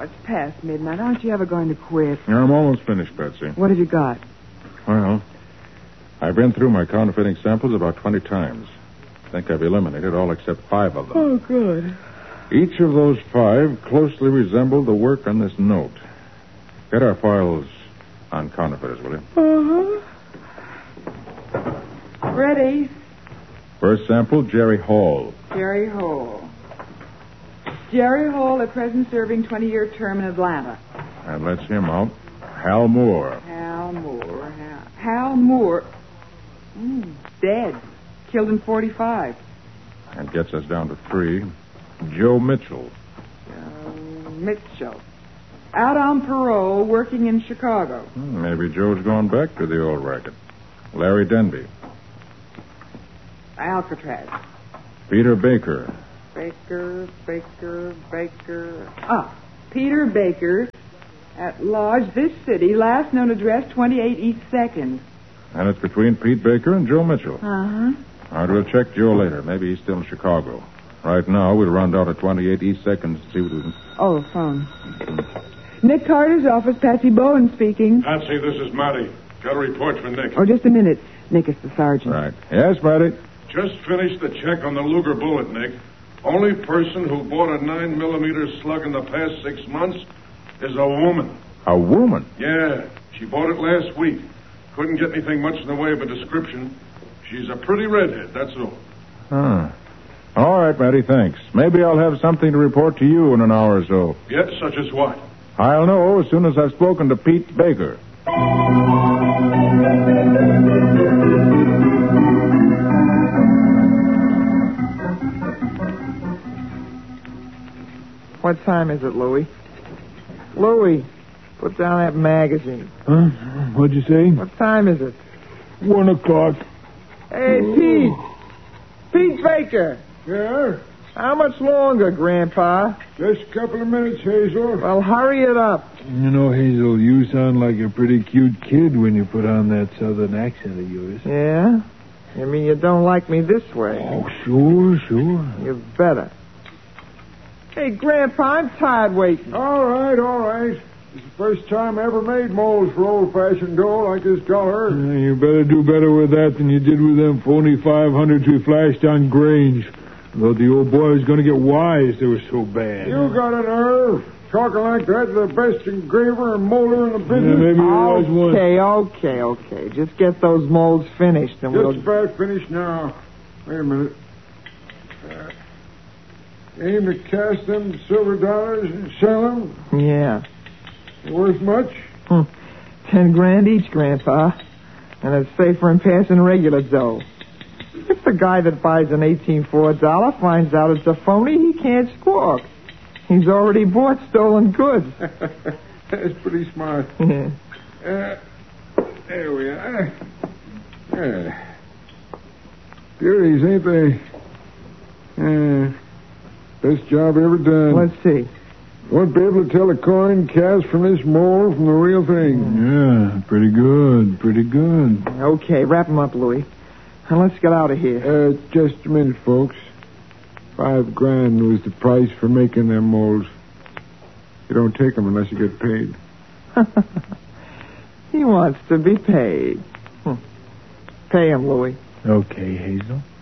it's past midnight. Aren't you ever going to quit? Yeah, I'm almost finished, Betsy. What have you got? Well, I've been through my counterfeiting samples about 20 times. I think I've eliminated all except 5 of them. Oh, good. Each of those 5 closely resembled the work on this note. Get our files on counterfeiters, will you? Uh-huh. Ready. First sample, Jerry Hall. Jerry Hall. Jerry Hall, at present serving 20-year term in Atlanta. That lets him out. Hal Moore. Hal Moore. Dead. Killed in 45. That gets us down to 3. Joe Mitchell. Mitchell. Out on parole, working in Chicago. Maybe Joe's gone back to the old racket. Larry Denby. Alcatraz. Peter Baker. Baker. Peter Baker, at Lodge, this city, last known address, 28 East 2nd. And it's between Pete Baker and Joe Mitchell. Uh-huh. All right, we'll check Joe later. Maybe he's still in Chicago. Right now, we'll run down to 28 East 2nd and see what we can... Oh, phone. Nick Carter's office, Patsy Bowen speaking. Patsy, this is Matty. Got a report for Nick. Oh, just a minute. Nick, it's the sergeant. Right. Yes, Matty? Just finished the check on the Luger bullet, Nick. Only person who bought a 9mm slug in the past 6 months is a woman. A woman? Yeah, she bought it last week. Couldn't get anything much in the way of a description. She's a pretty redhead, that's all. Huh. All right, Matty, thanks. Maybe I'll have something to report to you in an hour or so. Yep, such as what? I'll know as soon as I've spoken to Pete Baker. What time is it, Louie? Louie, put down that magazine. Huh? What'd you say? What time is it? 1 o'clock. Hey, Pete. Pete Baker. Yeah? How much longer, Grandpa? Just a couple of minutes, Hazel. Well, hurry it up. You know, Hazel, you sound like a pretty cute kid when you put on that southern accent of yours. Yeah? You mean you don't like me this way? Oh, sure. You better. Hey, Grandpa, I'm tired waiting. All right. It's the first time I ever made molds for old-fashioned dough like this color. You better do better with that than you did with them phony 500s we flashed on Grange. Thought the old boy was going to get wise. They were so bad. You got a nerve. Talking like that to the best engraver and molder in the business. Yeah, maybe there was one. Okay. Just get those molds finished and we'll... Just about finished now. Wait a minute. Aim to cast them silver dollars and sell them? Yeah. Worth much? 10 grand each, Grandpa. And it's safer than passing regular dough. If the guy that buys an 18 for $1 finds out it's a phony, he can't squawk. He's already bought stolen goods. That's pretty smart. Yeah. There we are. Beauties, ain't they? Best job ever done. Let's see. Won't be able to tell a coin cast from this mold from the real thing. Yeah, pretty good. Okay, wrap him up, Louie. Now let's get out of here. Just a minute, folks. $5 grand was the price for making them molds. You don't take them unless you get paid. He wants to be paid. Pay him, Louie. Okay, Hazel.